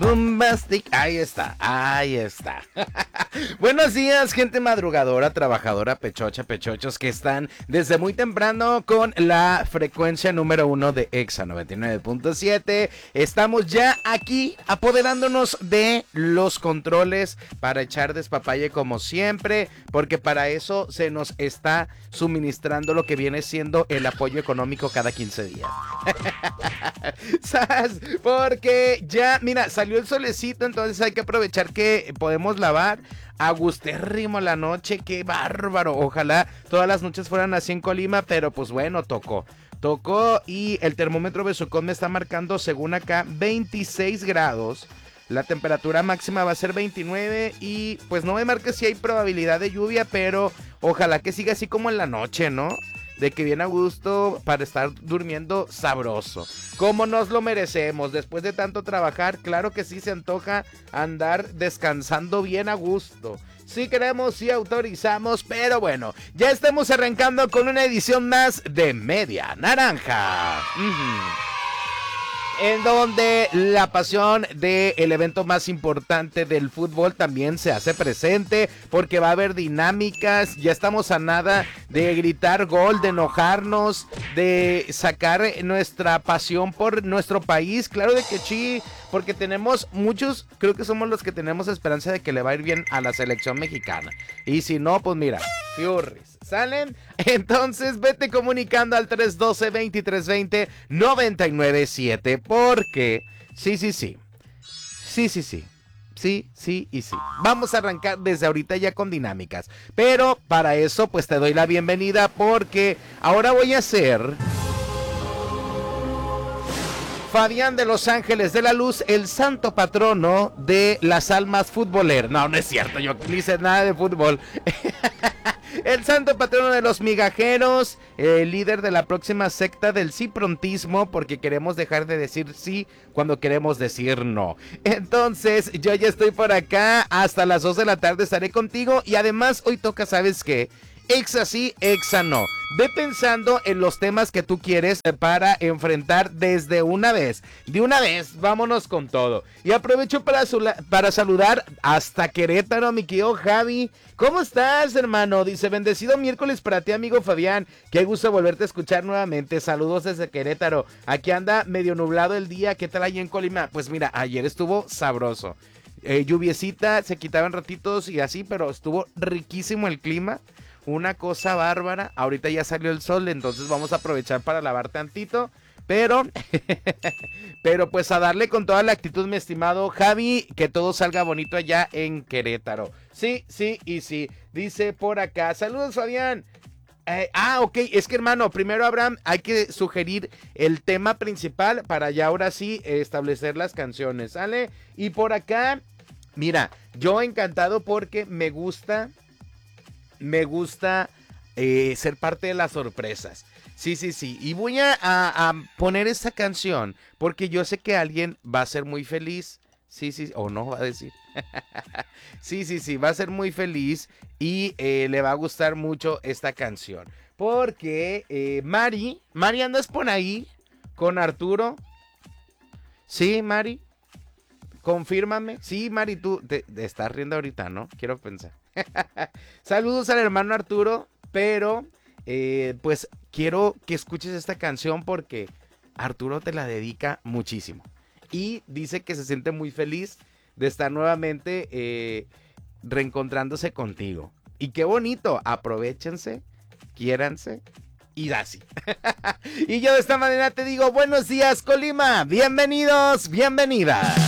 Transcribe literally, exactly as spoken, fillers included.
Bombastic. Ahí está, ahí está. Buenos días, gente madrugadora, trabajadora, pechocha, pechochos que están desde muy temprano con la frecuencia número uno de Exa noventa y nueve punto siete. Estamos ya aquí apoderándonos de los controles para echar despapalle como siempre, porque para eso se nos está suministrando lo que viene siendo el apoyo económico cada quince días. ¿Sabes? Porque ya, mira, salió el solecito, entonces hay que aprovechar que podemos lavar. Agustérrimo la noche, qué bárbaro. Ojalá todas las noches fueran así en Colima, pero pues bueno, tocó. Tocó y el termómetro Besucón me está marcando, según acá, veintiséis grados. La temperatura máxima va a ser veintinueve y pues no me marca si hay probabilidad de lluvia, pero ojalá que siga así como en la noche, ¿no? De que viene a gusto para estar durmiendo sabroso. Como nos lo merecemos después de tanto trabajar, claro que sí se antoja andar descansando bien a gusto. Sí queremos, sí autorizamos, pero bueno, ya estamos arrancando con una edición más de Media Naranja. Uh-huh. En donde la pasión del evento más importante del fútbol también se hace presente, porque va a haber dinámicas. Ya estamos a nada de gritar gol, de enojarnos, de sacar nuestra pasión por nuestro país. Claro de que sí, porque tenemos muchos, creo que somos los que tenemos esperanza de que le va a ir bien a la selección mexicana. Y si no, pues mira, Fiurris. ¿Salen? Entonces vete comunicando al tres uno dos, dos tres dos cero, nueve nueve siete. Porque, sí, sí, sí. Sí, sí, sí. Sí, sí y sí. Vamos a arrancar desde ahorita ya con dinámicas. Pero para eso, pues te doy la bienvenida porque ahora voy a hacer... Fabián de Los Ángeles de la Luz, el santo patrono de las almas futboleras. No, no es cierto, yo no hice nada de fútbol. El santo patrono de los migajeros, el líder de la próxima secta del sí prontismo, porque queremos dejar de decir sí cuando queremos decir no. Entonces, yo ya estoy por acá, hasta las dos de la tarde estaré contigo y además hoy toca, ¿sabes qué? Exa sí, exa no. Ve pensando en los temas que tú quieres para enfrentar desde una vez. De una vez, vámonos con todo. Y aprovecho para, para saludar hasta Querétaro, mi querido Javi. ¿Cómo estás, hermano? Dice, bendecido miércoles para ti, amigo Fabián. Qué gusto volverte a escuchar nuevamente. Saludos desde Querétaro. Aquí anda medio nublado el día. ¿Qué tal ahí en Colima? Pues mira, ayer estuvo sabroso. Eh, lluviecita, se quitaban ratitos y así, pero estuvo riquísimo el clima. Una cosa bárbara. Ahorita ya salió el sol, entonces vamos a aprovechar para lavar tantito. Pero, pero pues a darle con toda la actitud, mi estimado Javi, que todo salga bonito allá en Querétaro. Sí, sí y sí. Dice por acá, saludos Fabián. Eh, ah, ok, es que hermano, primero Abraham, hay que sugerir el tema principal para ya ahora sí establecer las canciones, ¿sale? Y por acá, mira, yo encantado porque me gusta... Me gusta eh, ser parte de las sorpresas. Sí, sí, sí. Y voy a, a, a poner esta canción porque yo sé que alguien va a ser muy feliz. Sí, sí, o no va a decir. Sí, sí, sí, va a ser muy feliz y eh, le va a gustar mucho esta canción. Porque eh, Mari, Mari, ¿andas por ahí con Arturo? Sí, Mari. Confírmame. Sí, Mari, tú te, te estás riendo ahorita, ¿no? Quiero pensar. Saludos al hermano Arturo, pero eh, pues quiero que escuches esta canción porque Arturo te la dedica muchísimo y dice que se siente muy feliz de estar nuevamente eh, reencontrándose contigo. Y qué bonito, aprovéchense, quiéranse y así. Y yo de esta manera te digo buenos días Colima, bienvenidos, bienvenidas.